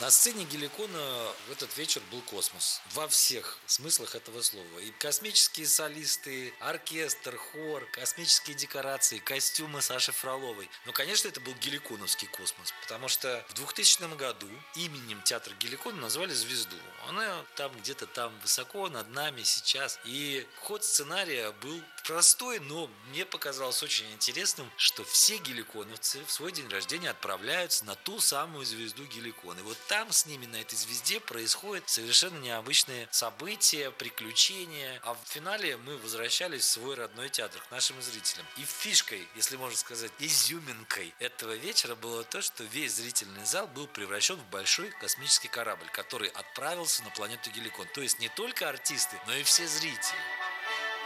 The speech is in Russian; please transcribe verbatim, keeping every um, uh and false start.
На сцене Геликона в этот вечер был космос. Во всех смыслах этого слова. И космические солисты, оркестр, хор, космические декорации, костюмы Саши Фроловой. Но, конечно, это был геликоновский космос, потому что в двухтысячном году именем театра Геликона назвали звезду. Она там где-то там высоко над нами сейчас. И ход сценария был простой, но мне показалось очень интересным, что все геликоновцы в свой день рождения отправляются на ту самую звезду Геликона. И вот там с ними на этой звезде происходят совершенно необычные события, приключения. А в финале мы возвращались в свой родной театр, к нашим зрителям. И фишкой, если можно сказать, изюминкой этого вечера было то, что весь зрительный зал был превращен в большой космический корабль, который отправился на планету Геликон. То есть не только артисты, но и все зрители.